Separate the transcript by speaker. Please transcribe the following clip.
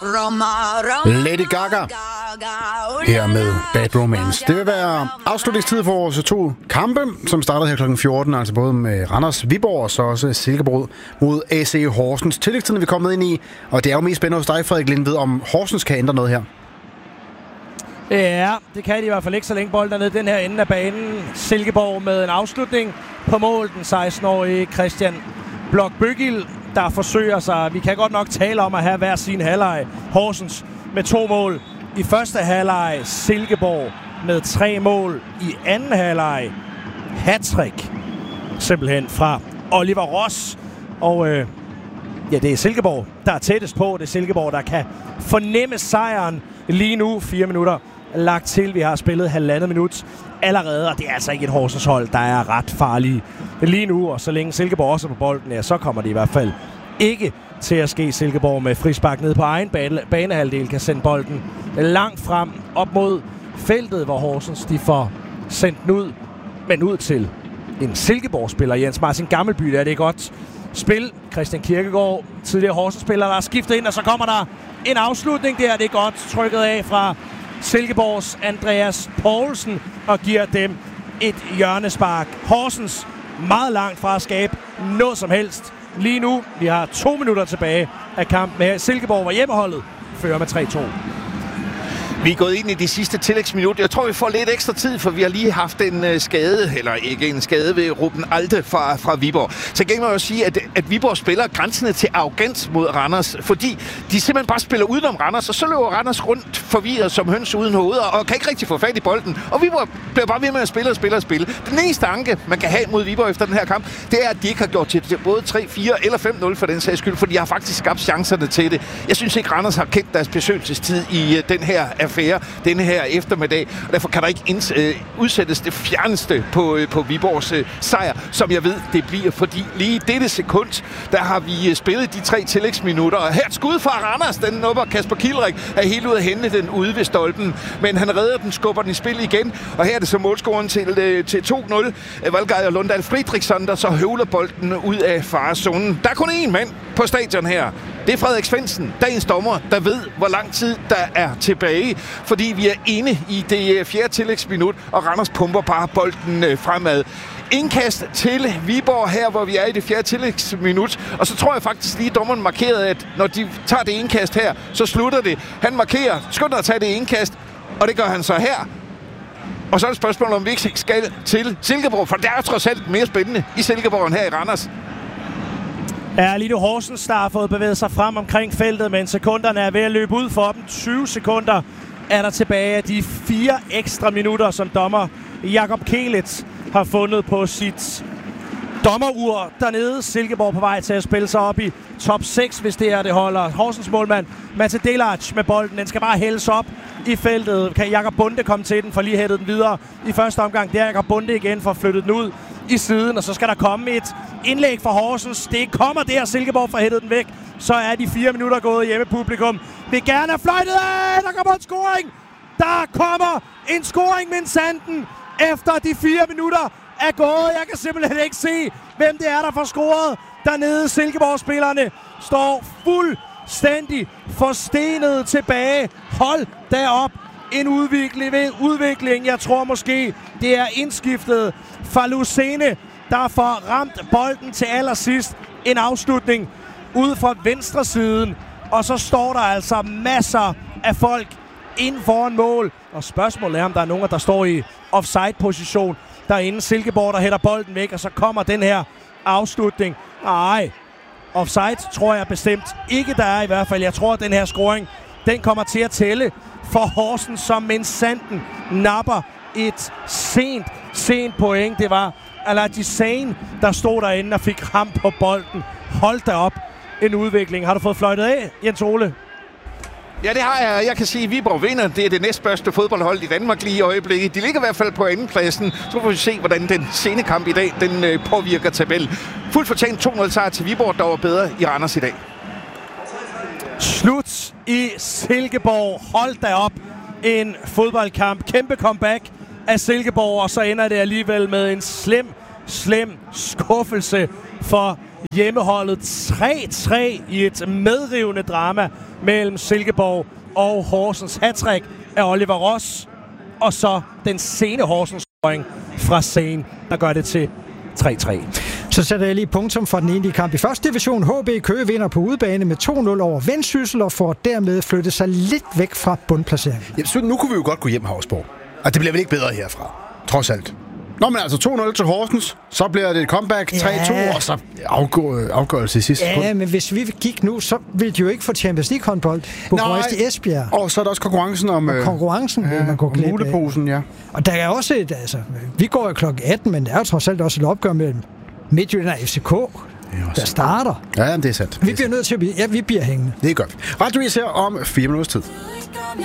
Speaker 1: Lady Gaga her med Bad Romance. Det vil være afslutningstid for vores to kampe, som startede her kl. 14, altså både med Randers Viborg og så også Silkeborg mod AC Horsens. Tillægstiden vi er kommet ind i, og det er jo mest spændende hos dig, Frederik Lindved, om Horsens kan ændre noget her.
Speaker 2: Ja, det kan de i hvert fald ikke, så længe bolden er nede den her ende af banen. Silkeborg med en afslutning på mål. Den 16-årige Christian Blok-Bøgild, der forsøger sig. Vi kan godt nok tale om at have hver sin halvleg. Horsens med 2 mål i første halvleg. Silkeborg med 3 mål i anden halvleg. Hattrick simpelthen fra Oliver Ross. Og det er Silkeborg, der er tættest på. Det er Silkeborg, der kan fornemme sejren lige nu. 4 minutter lagt til. Vi har spillet 1,5 minut allerede, og det er altså ikke et Horsens hold, der er ret farlige lige nu. Og så længe Silkeborg også er på bolden, ja, så kommer det i hvert fald ikke til at ske. Silkeborg med frispark ned på egen banehalvdel kan sende bolden langt frem op mod feltet, hvor Horsens de får sendt den ud, men ud til en Silkeborg-spiller. Jens Martin Gammelby, der er det godt spil. Christian Kirkegaard, tidligere Horsens-spiller, der er skiftet ind, og så kommer der en afslutning der. Det er godt trykket af fra Silkeborgs Andreas Poulsen og giver dem et hjørnespark. Horsens meget langt fra at skabe noget som helst lige nu. Vi har 2 minutter tilbage af kampen her. Silkeborg var hjemmeholdet, fører med 3-2.
Speaker 3: Vi er gået ind i de sidste tillægsminutter. Jeg tror, vi får lidt ekstra tid, for vi har lige haft en skade, eller ikke en skade ved Ruben Alte fra Viborg. Så kan man jo sige, at Viborg spiller grænsende til arrogant mod Randers, fordi de simpelthen bare spiller udenom Randers, og så løber Randers rundt forvirret som høns uden hoveder, og kan ikke rigtig få fat i bolden. Og Viborg bliver bare ved med at spille. Den eneste anke, man kan have mod Viborg efter den her kamp, det er, at de ikke har gjort til både 3-4 eller 5-0 for den sags skyld, for de har faktisk skabt chancerne til det. Jeg synes ikke, Randers har kendt deres besøgelsestid i den her affære, denne her eftermiddag, og derfor kan der ikke udsættes det fjerneste på Viborgs sejr, som jeg ved, det bliver, fordi lige i dette sekund, der har vi spillet de 3 tillægsminutter, og her et skud fra Randers, den nupper Kasper Kielrik, er helt ude at hente den ude ved stolpen, men han redder den, skubber den i spil igen, og her er det så målscoren til 2-0. Valgeir Lundahl Friedrichsson, der så høvler bolden ud af farezonen. Der er kun én mand på stadion her. Det er Frederik Svendsen, dagens dommer, der ved, hvor lang tid der er tilbage, fordi vi er inde i det 4. tillægsminut, og Randers pumper bare bolden fremad. Indkast til Viborg her, hvor vi er i det 4. tillægsminut, og så tror jeg faktisk lige, dommeren markerede, at når de tager det indkast her, så slutter det. Han markerer, skynder at tage det indkast, og det gør han så her. Og så er det spørgsmålet, om vi ikke skal til Silkeborg, for det er trods alt mere spændende i Silkeborg end her i Randers.
Speaker 2: Ja, lige nu Horsens, der har fået bevæget sig frem omkring feltet, men sekunderne er ved at løbe ud for dem. 20 sekunder er der tilbage af de 4 ekstra minutter, som dommer Jakob Kelitz har fundet på sit dommerur dernede. Silkeborg på vej til at spille sig op i top 6, hvis det er, det holder. Horsens målmand Mate Delac med bolden. Den skal bare hældes op i feltet. Kan Jakob Bunde komme til den, for lige hættet den videre i første omgang. Det er Jakob Bunde igen for at flytte den ud i siden, og så skal der komme et indlæg fra Horsens. Det kommer der, Silkeborg får hættet den væk. Så er de 4 minutter gået. Hjemmepublikum vil gerne have fløjtet af. Der kommer en scoring. Der kommer en scoring, men sanden efter de 4 minutter er gået. Jeg kan simpelthen ikke se, hvem det er, der får scoret dernede. Silkeborg-spillerne står fuldstændig forstenet tilbage. Hold da op. En udvikling. Jeg tror måske, det er indskiftet Falusene, der får ramt bolden til allersidst. En afslutning ud fra venstre siden. Og så står der altså masser af folk inden foran mål. Og spørgsmålet er, om der er nogen, der står i offside-position derinde. Silkeborg, der hætter bolden væk, og så kommer den her afslutning. Nej, offside tror jeg bestemt ikke, der er i hvert fald. Jeg tror, at den her scoring, den kommer til at tælle for Horsens, som minsanden napper et sent point. Det var Aladji Sane, der stod derinde og fik ram på bolden. Hold da op, en udvikling. Har du fået fløjtet af, Jens Ole?
Speaker 3: Ja, det har jeg. Jeg kan sige, at Viborg vinder. Det er det næstbørste fodboldhold i Danmark lige i øjeblikket. De ligger i hvert fald på andenpladsen. Så får vi se, hvordan den sene kamp i dag, den påvirker tabellen. Fuldt fortjent 2-0 sejr til Viborg, der var bedre i Randers i dag.
Speaker 2: Slut i Silkeborg. Hold da op. En fodboldkamp. Kæmpe comeback af Silkeborg, og så ender det alligevel med en slem skuffelse for hjemmeholdet 3-3 i et medrivende drama mellem Silkeborg og Horsens. Hattrick af Oliver Ross, og så den sene Horsens-scoring fra Sen, der gør det til 3-3.
Speaker 4: Så sætter jeg lige punktum for den enlige kamp i første division. HB Køge vinder på udebane med 2-0 over Vendsyssel og får dermed flyttet sig lidt væk fra bundplaceringen.
Speaker 1: Ja, så nu kunne vi jo godt gå hjem, Havsborg. Og det bliver vel ikke bedre herfra, trods alt. Nå, men altså 2-0 til Horsens, så bliver det et comeback, 3-2, og så afgørelse i sidste sekund.
Speaker 4: Ja, men hvis vi gik nu, så ville de jo ikke få Champions League-håndbold. Bukarest i Esbjerg.
Speaker 1: Og så er der også konkurrencen om...
Speaker 4: konkurrencen vil man gå glip af.
Speaker 1: Muleposen, ja.
Speaker 4: Og der er også et... Altså, vi går jo klokken 18, men der er jo trods alt også et opgør mellem Midtjylland og FCK, der starter.
Speaker 1: Ja, det er sandt.
Speaker 4: Vi bliver nødt til at vi bliver hængende.
Speaker 1: Det er godt. Radio Is her om 4 minutters tid.